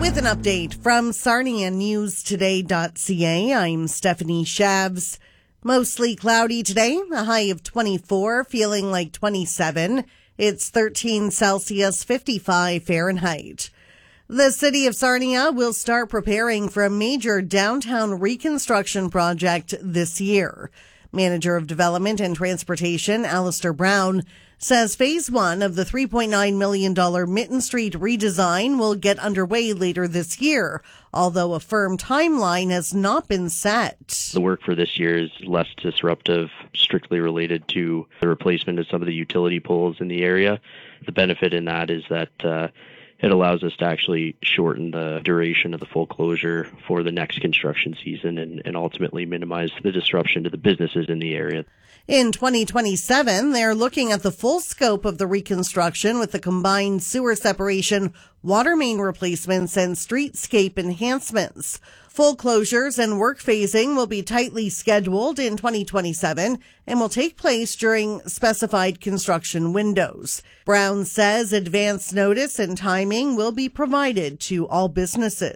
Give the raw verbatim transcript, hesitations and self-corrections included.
With an update from Sarnia News Today dot C A, I'm Stephanie Shabs. Mostly cloudy today, a high of twenty-four, feeling like twenty-seven. It's thirteen Celsius, fifty-five Fahrenheit. The city of Sarnia will start preparing for a major downtown reconstruction project this year. Manager of Development and Transportation, Alistair Brown, says phase one of the three point nine million dollars Mitten Street redesign will get underway later this year, although a firm timeline has not been set. The work for this year is less disruptive, strictly related to the replacement of some of the utility poles in the area. The benefit in that is that uh, it allows us to actually shorten the duration of the full closure for the next construction season and, and ultimately minimize the disruption to the businesses in the area. In twenty twenty-seven, they're looking at the full scope of the reconstruction with the combined sewer separation, water main replacements, and streetscape enhancements. Full closures and work phasing will be tightly scheduled in twenty twenty-seven and will take place during specified construction windows. Brown says advance notice and timing will be provided to all businesses.